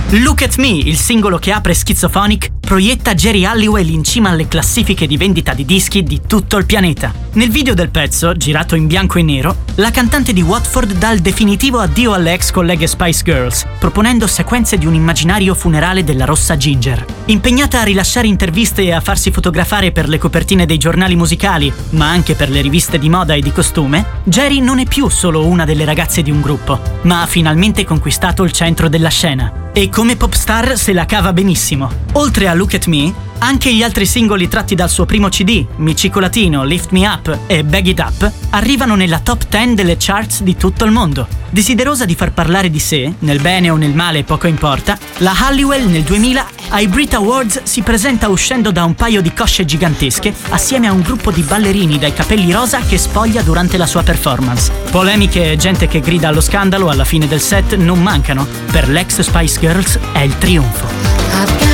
Look at Me, il singolo che apre Schizophonic, proietta Geri Halliwell in cima alle classifiche di vendita di dischi di tutto il pianeta. Nel video del pezzo, girato in bianco e nero, la cantante di Watford dà il definitivo addio alle ex colleghe Spice Girls, proponendo sequenze di un immaginario funerale della rossa Ginger. Impegnata a rilasciare interviste e a farsi fotografare per le copertine dei giornali musicali, ma anche per le riviste di moda e di costume, Geri non è più solo una delle ragazze di un gruppo, ma ha finalmente conquistato il centro della scena. E come popstar se la cava benissimo. Oltre a Look at Me, anche gli altri singoli tratti dal suo primo CD, Mi Cicolatino, Lift Me Up e Bag It Up, arrivano nella top 10 delle charts di tutto il mondo. Desiderosa di far parlare di sé, nel bene o nel male poco importa, la Halliwell nel 2000 ai Brit Awards si presenta uscendo da un paio di cosce gigantesche assieme a un gruppo di ballerini dai capelli rosa che spoglia durante la sua performance. Polemiche e gente che grida allo scandalo alla fine del set non mancano. Per l'ex Spice Girls è il trionfo.